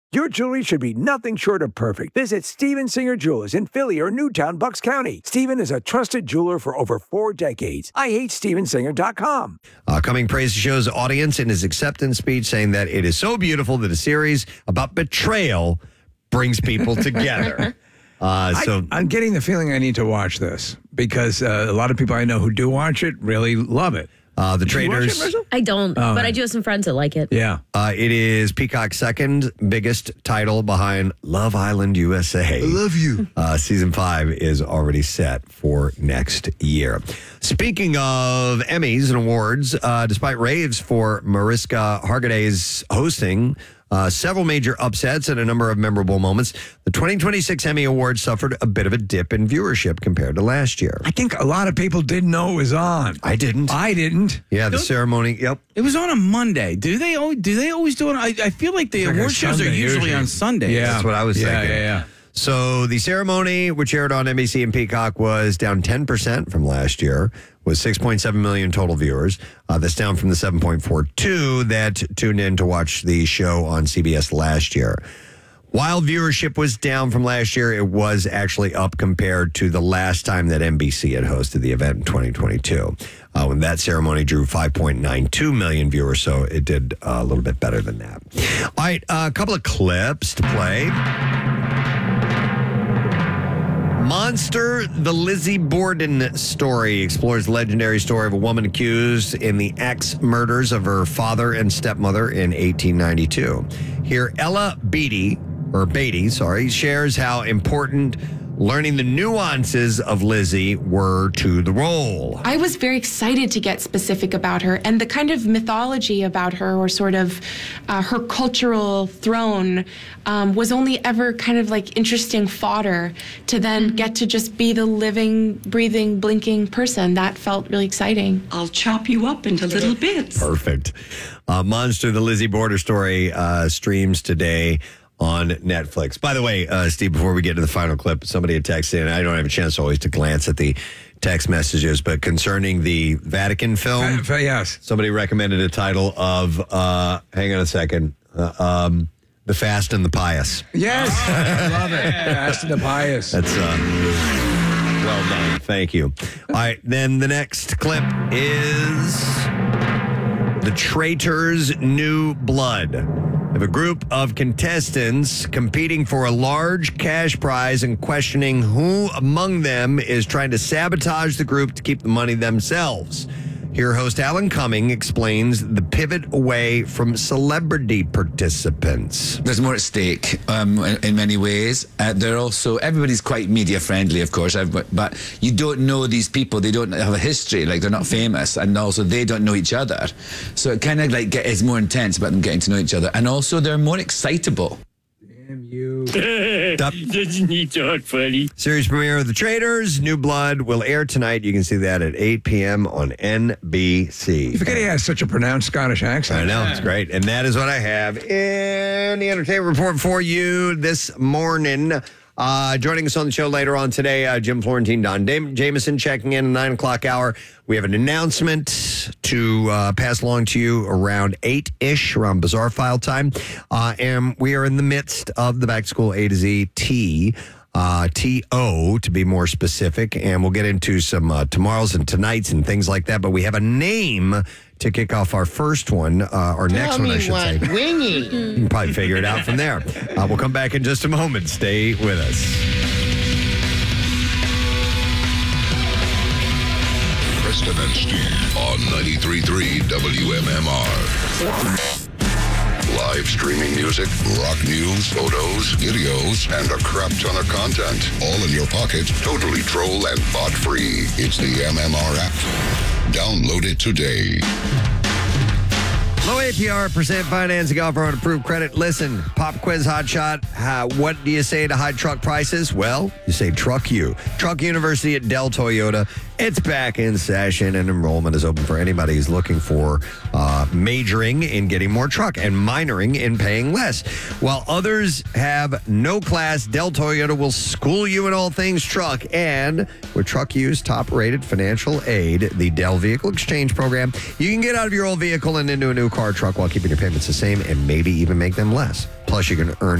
Your jewelry should be nothing short of perfect. Visit Steven Singer Jewelers in Philly or Newtown, Bucks County. Steven is a trusted jeweler for over 4 decades. IHateStevenSinger.com. Cumming praised the show's audience in his acceptance speech, saying that it is so beautiful that a series about betrayal brings people together. I'm getting the feeling I need to watch this because a lot of people I know who do watch it really love it. The Traitors. I don't, but I do have some friends that like it. Yeah. It is Peacock's second biggest title behind Love Island USA. I love you. Season 5 is already set for next year. Speaking of Emmys and awards, despite raves for Mariska Hargitay's hosting, several major upsets and a number of memorable moments, the 2026 Emmy Awards suffered a bit of a dip in viewership compared to last year. I think a lot of people didn't know it was on. I didn't. Yeah, the ceremony. Yep. It was on a Monday. Do they always do it? I feel like the award shows are usually on Sundays. Yeah, that's what I was thinking. Yeah. So the ceremony, which aired on NBC and Peacock, was down 10% from last year, with 6.7 million total viewers. That's down from the 7.42 that tuned in to watch the show on CBS last year. While viewership was down from last year, it was actually up compared to the last time that NBC had hosted the event in 2022, when that ceremony drew 5.92 million viewers, so it did a little bit better than that. All right, a couple of clips to play. Monster, the Lizzie Borden story, explores the legendary story of a woman accused in the axe murders of her father and stepmother in 1892. Here, Ella Beatty shares how important learning the nuances of Lizzie were to the role. I was very excited to get specific about her, and the kind of mythology about her, or sort of her cultural throne, was only ever kind of like interesting fodder to then get to just be the living, breathing, blinking person. That felt really exciting. I'll chop you up into little bits. Perfect. Monster, the Lizzie Borden story, streams today on Netflix. By the way, Steve, before we get to the final clip, somebody had texted in. I don't have a chance always to glance at the text messages, but concerning the Vatican film, yes, somebody recommended a title of, hang on a second, The Fast and the Pious. Yes, I love it. Fast and the Pious. That's well done. Thank you. All right, then the next clip is The Traitors' New Blood. Of a group of contestants competing for a large cash prize and questioning who among them is trying to sabotage the group to keep the money themselves. Here, host Alan Cumming explains the pivot away from celebrity participants. There's more at stake in many ways. They're also, everybody's quite media friendly, of course, but you don't know these people. They don't have a history, like they're not famous, and also they don't know each other. So it kind of like is more intense about them getting to know each other. And also they're more excitable. Damn you. Doesn't he talk funny? Series premiere of The Traitors, New Blood, will air tonight. You can see that at 8 p.m. on NBC. You forget he has such a pronounced Scottish accent. I know, it's great. And that is what I have in the entertainment report for you this morning. Joining us on the show later on today, Jim Florentine, Don Jameson checking in at 9 o'clock hour. We have an announcement to pass along to you around 8-ish, around Bizarre File time. And we are in the midst of the Back to School A to Z TO to be more specific. And we'll get into some tomorrows and tonights and things like that. But we have a name to kick off our first one, or next one, I should say. Wingy. You can probably figure it out from there. We'll come back in just a moment. Stay with us. Preston and Steve on 93.3 WMMR. Live streaming music, rock news, photos, videos, and a crap ton of content. All in your pocket, totally troll and bot free. It's the MMR app. Download it today. Low APR, percent financing offer on approved credit. Listen, pop quiz hotshot. What do you say to high truck prices? Well, you say truck you. Truck University at Dell Toyota. It's back in session, and enrollment is open for anybody who's looking for majoring in getting more truck and minoring in paying less. While others have no class, Dell Toyota will school you in all things truck. And with Truck U's top-rated financial aid, the Dell Vehicle Exchange Program, you can get out of your old vehicle and into a new car or truck while keeping your payments the same and maybe even make them less. Plus, you can earn